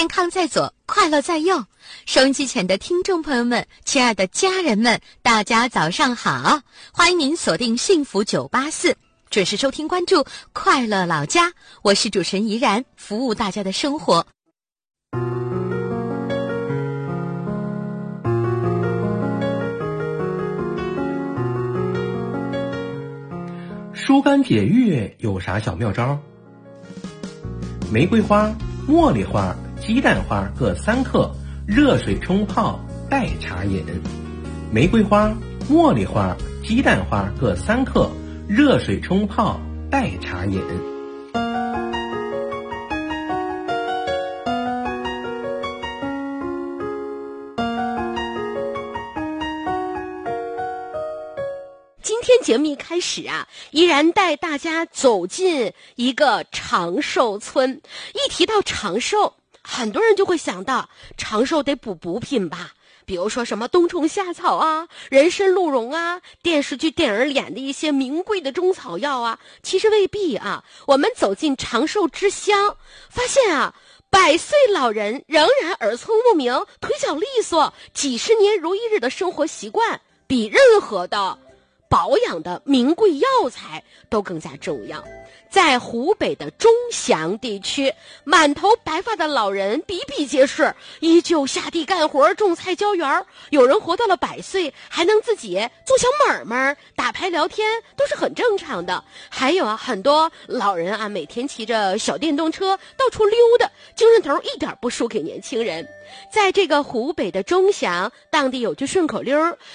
康在左，快乐在右。收音机前的听众朋友们，亲爱的家人们，大家早上好！欢迎您锁定幸福984，准时收听关注快乐老家。我是主持人怡然，服务大家的生活。 疏肝解郁有啥小妙招？玫瑰花、茉莉花、鸡蛋花各3克，热水冲泡，代茶饮。玫瑰花、茉莉花、鸡蛋花各3克，热水冲泡，代茶饮。 今天节目一开始啊，依然带大家走进一个长寿村。一提到长寿，很多人就会想到长寿得补补品吧，比如说什么冬虫夏草啊、人参鹿茸啊，电视剧电影演的一些名贵的中草药啊。其实未必啊，我们走进长寿之乡，发现啊，100岁老人仍然耳聪目明、腿脚利索，几十年如一日的生活习惯，比任何的保养的名贵药材都更加重要。在湖北的钟祥地区，满头白发的老人比比皆是，依旧下地干活、种菜、浇园。有人活到了100岁，还能自己做小买卖、打牌聊天，都是很正常的。还有啊，很多老人啊，每天骑着小电动车到处溜达，精神头一点不输给年轻人。在这个湖北的钟祥，当地有句顺口溜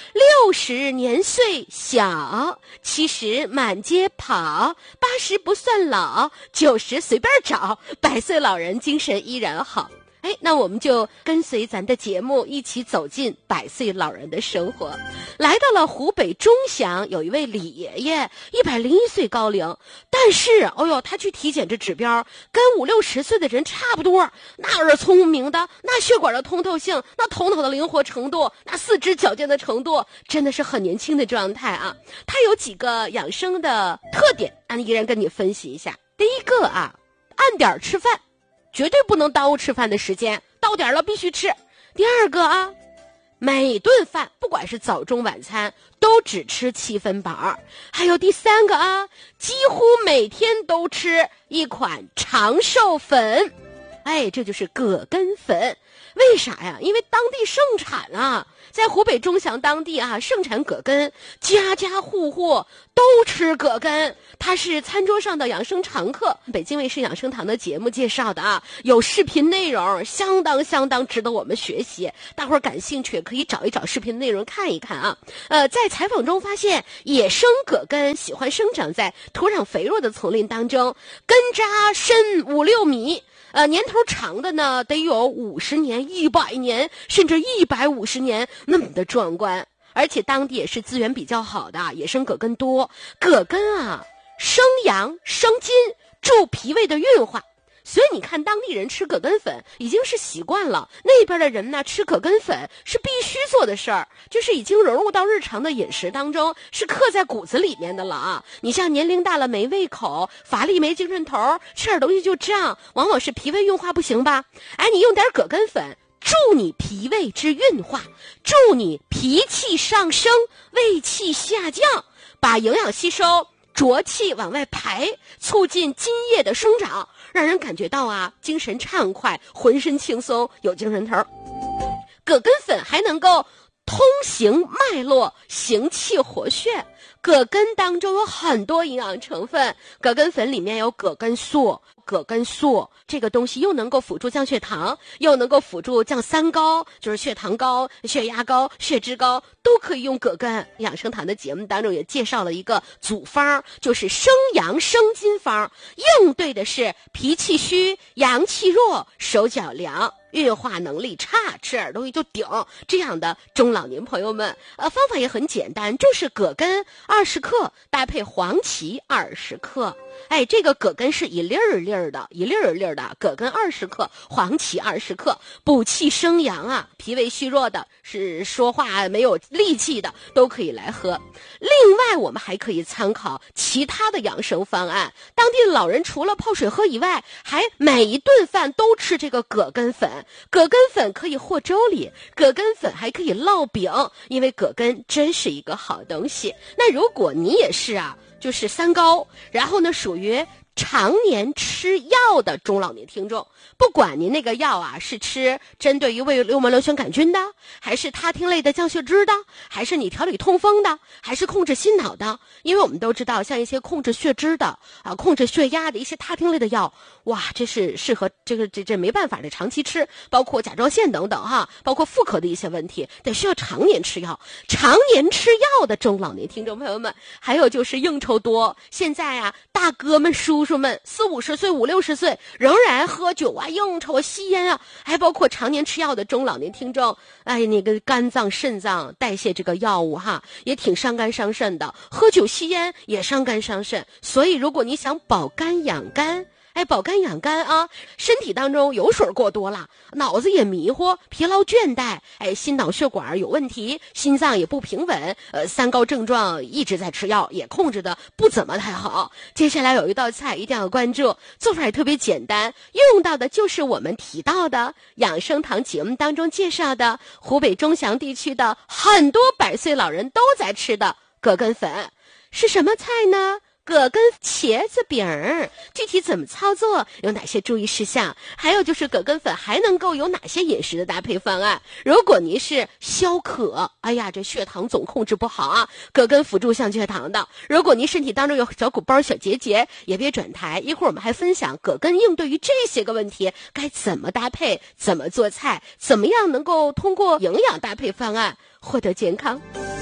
：60年岁小，70满街跑，80不算老，90随便找，100岁老人精神依然好。那我们就跟随咱的节目一起走进100岁老人的生活。来到了湖北钟祥，有一位李爷爷，101岁高龄，但是他去体检这指标跟50、60岁的人差不多，那耳聪目明的，那血管的通透性，那头脑的灵活程度，那四肢矫健的程度，真的是很年轻的状态啊。他有几个养生的特点，依然跟你分析一下。第一个啊，按点吃饭，绝对不能耽误吃饭的时间，到点了必须吃。第二个啊，每顿饭不管是早中晚餐都只吃7分饱。还有第三个啊，几乎每天都吃一款长寿粉，这就是葛根粉。为啥呀？因为当地盛产啊，在湖北钟祥当地啊，盛产葛根，家家户户都吃葛根，它是餐桌上的养生常客。北京卫视养生堂的节目介绍的啊，有视频内容，相当值得我们学习。大伙儿感兴趣可以找一找视频内容看一看啊。在采访中发现，野生葛根喜欢生长在土壤肥沃的丛林当中，根扎深5、6米。年头长的呢，得有50年、100年，甚至150年那么的壮观。而且当地也是资源比较好的，野生葛根多。葛根啊，生阳生津，助脾胃的运化。所以你看，当地人吃葛根粉已经是习惯了，那边的人呢，吃葛根粉是必须做的事儿，就是已经融入到日常的饮食当中，是刻在骨子里面的了啊。你像年龄大了没胃口、乏力没精神头，吃点东西就胀，往往是脾胃运化不行吧？你用点葛根粉，助你脾胃之运化，助你脾气上升、胃气下降，把营养吸收、浊气往外排，促进津液的生长，让人感觉到啊，精神畅快，浑身轻松，有精神头。葛根粉还能够通行脉络，行气活血。葛根当中有很多营养成分，葛根粉里面有葛根素，这个东西又能够辅助降血糖，又能够辅助降三高，就是血糖高、血压高、血脂高，都可以用葛根。养生堂的节目当中也介绍了一个组方，就是生阳生津方，应对的是脾气虚、阳气弱、手脚凉、运化能力差，吃点东西就顶这样的中老年朋友们。方法也很简单，就是葛根20克搭配黄芪20克。这个葛根是一粒儿粒儿的，葛根20克，黄芪20克，补气生阳啊。脾胃虚弱的，是说话没有力气的，都可以来喝。另外，我们还可以参考其他的养生方案。当地的老人除了泡水喝以外，还每一顿饭都吃这个葛根粉。 粉。葛根粉可以和粥里，葛根粉还可以烙饼，因为葛根真是一个好东西。那如果你也是啊，就是三高，然后呢属于常年吃药的中老年听众，不管您那个药啊是吃针对于胃幽门螺旋杆菌的，还是他汀类的降血脂的，还是你调理痛风的，还是控制心脑的，因为我们都知道像一些控制血脂的啊、控制血压的一些他汀类的药，哇，这是适合这没办法的长期吃，包括甲状腺等等哈，包括妇科的一些问题，得需要常年吃药。常年吃药的中老年听众朋友们，还有就是应酬多，现在啊大哥们叔叔们40-50岁50-60岁仍然喝酒啊应酬啊吸烟啊，还包括常年吃药的中老年听众，哎，那个肝脏肾脏代谢这个药物哈也挺伤肝伤肾的，喝酒吸烟也伤肝伤肾，所以如果你想保肝养肝，哎，保肝养肝啊，身体当中油水过多了，脑子也迷糊，疲劳倦怠，哎，心脑血管有问题，心脏也不平稳，三高症状一直在吃药，也控制的不怎么太好。接下来有一道菜一定要关注，做法也特别简单，用到的就是我们提到的养生堂节目当中介绍的湖北钟祥地区的很多100岁老人都在吃的葛根粉。是什么菜呢？葛根茄子饼儿，具体怎么操作，有哪些注意事项，还有就是葛根粉还能够有哪些饮食的搭配方案。如果您是消渴，哎呀，这血糖总控制不好啊，葛根辅助降血糖的。如果您身体当中有小鼓包小结节，也别转台，一会儿我们还分享葛根应对于这些个问题该怎么搭配，怎么做菜，怎么样能够通过营养搭配方案获得健康。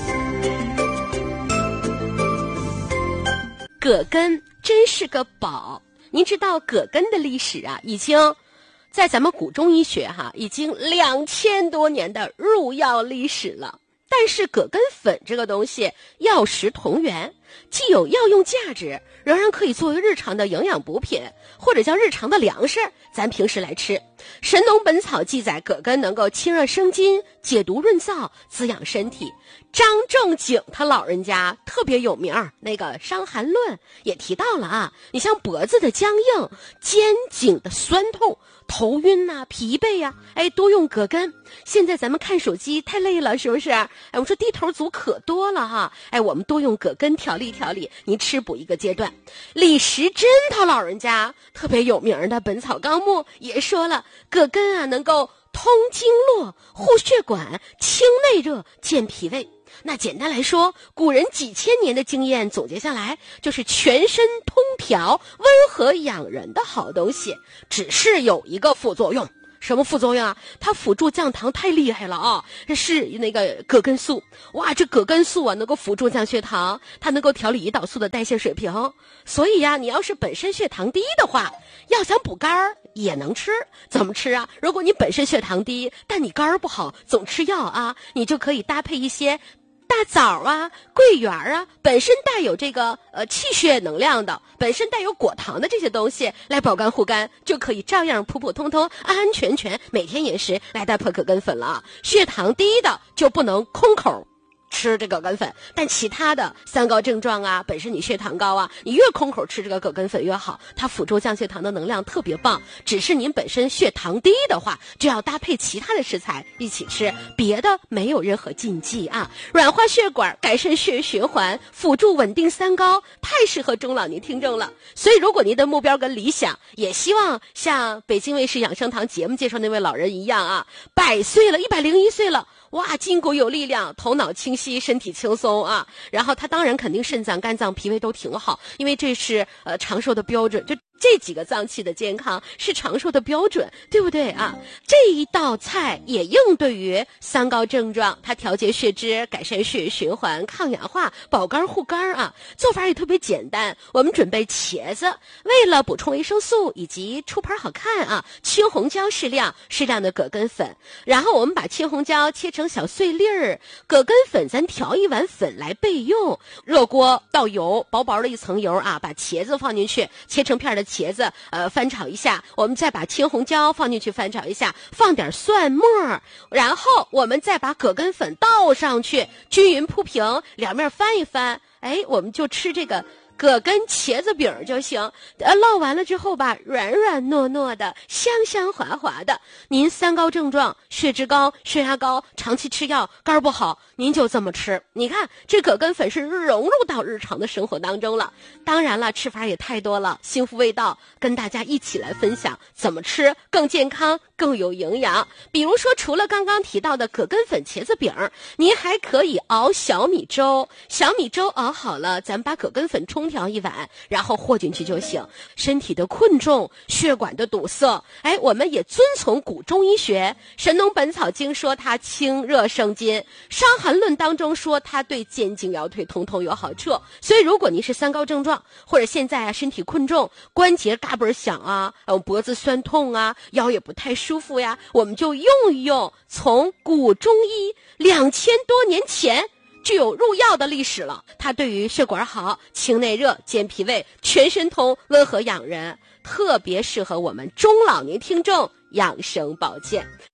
葛根真是个宝，您知道葛根的历史啊，已经在咱们古中医学已经2000多年的入药历史了。但是葛根粉这个东西药食同源，既有药用价值，仍然可以作为日常的营养补品，或者叫日常的粮食，咱平时来吃。《神农本草》记载，葛根能够清热生津、解毒润燥、滋养身体。张仲景他老人家特别有名，那个《伤寒论》也提到了啊，你像脖子的僵硬、肩颈的酸痛、头晕啊、疲惫啊，哎，多用葛根。现在咱们看手机太累了，是不是？哎，我说低头族可多了哈，哎，我们多用葛根调理调理，您吃补一个阶段。李时珍他老人家特别有名的《本草纲目》也说了，葛根啊能够通经络、护血管、清内热、健脾胃。那简单来说，古人几千年的经验总结下来，就是全身通调、温和养人的好东西。只是有一个副作用，什么副作用啊？它辅助降糖太厉害了啊！这是那个葛根素，哇，这葛根素啊能够辅助降血糖，它能够调理胰岛素的代谢水平。所以呀，你要是本身血糖低的话，要想补肝儿也能吃。怎么吃啊？如果你本身血糖低，但你肝儿不好，总吃药啊，你就可以搭配一些大枣啊、桂圆啊，本身带有这个气血能量的，本身带有果糖的这些东西来保肝护肝，就可以照样普普通通、安安全全每天饮食来搭配葛根粉了。血糖低的就不能空口吃这个葛根粉，但其他的三高症状啊，本身你血糖高啊，你越空口吃这个葛根粉越好，它辅助降血糖的能量特别棒。只是您本身血糖低的话，就要搭配其他的食材一起吃，别的没有任何禁忌啊。软化血管，改善血液循环，辅助稳定三高，太适合中老年听众了。所以如果您的目标跟理想，也希望像北京卫视养生堂节目介绍那位老人一样啊，100岁了，101岁了，哇，筋骨有力量，头脑清晰，身体轻松啊。然后他当然肯定肾脏、肝脏、脾胃都挺好，因为这是长寿的标准，就这几个脏器的健康是长寿的标准，对不对啊？这一道菜也应对于三高症状，它调节血脂，改善血液循环，抗氧化，保肝护肝啊。做法也特别简单，我们准备茄子，为了补充维生素以及出盘好看啊，青红椒适量，适量的葛根粉，然后我们把青红椒切成小碎粒儿，葛根粉咱调一碗粉来备用。热锅倒油，薄薄的一层油啊，把茄子放进去，切成片的茄子翻炒一下，我们再把青红椒放进去翻炒一下，放点蒜末，然后我们再把葛根粉倒上去，均匀铺平，两面翻一翻，哎，我们就吃这个葛根茄子饼就行。烙完了之后吧，软软糯糯的，香香滑滑的。您三高症状，血脂高、血压高，长期吃药，肝不好，您就这么吃。你看，这葛根粉是融入到日常的生活当中了。当然了，吃法也太多了，幸福味道跟大家一起来分享怎么吃更健康、更有营养。比如说，除了刚刚提到的葛根粉、茄子饼，您还可以熬小米粥。小米粥熬好了，咱们把葛根粉冲调一碗，然后和进去就行。身体的困重、血管的堵塞，我们也遵从古中医学，《神农本草经》说它清热生津，《伤寒论》当中说它对肩颈腰腿通通有好处。所以如果您是三高症状，或者现在身体困重，关节嘎嘣响啊，脖子酸痛啊，腰也不太舒服呀，我们就用一用从古中医2000多年前具有入药的历史了。它对于血管好、清内热、健脾胃、全身通、温和养人，特别适合我们中老年听众养生保健。